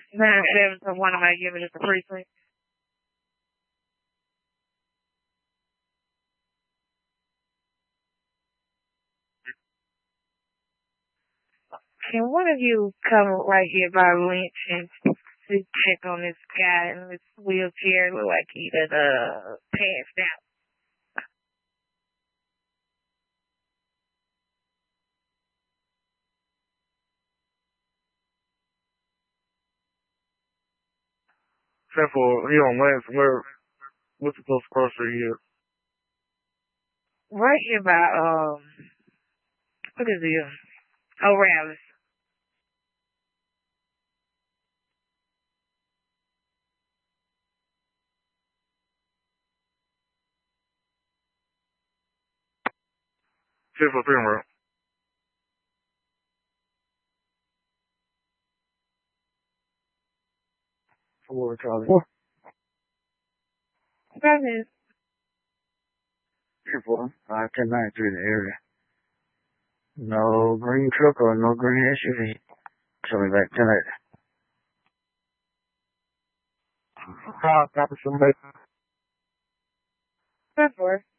9-7 to 1, am I giving it the precinct? Can one of you come right here by Lynch and check on this guy in this wheelchair? Look like he done passed out. Except for, he on Lance, what's the close grocery here? Right here by, what is it? O'Reilly's. Except for Primrose. For Charlie. Go ahead. 510-9 through the area. No green truck or no green SUV. Tell me back tonight. Copy somebody. 10-4.